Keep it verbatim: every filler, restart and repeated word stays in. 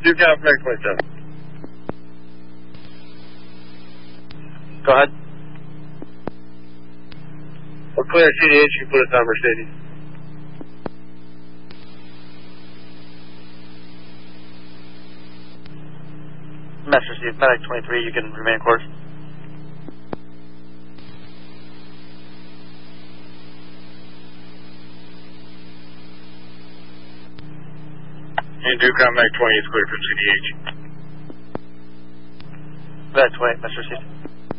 Duke out, Mac twenty-seven. Go ahead. We're clear C D H, you put us on Mercedes. Message received. Medic twenty-three, you can remain course. And Duke out, Mac twenty is clear for C D H. Medic twenty, message received.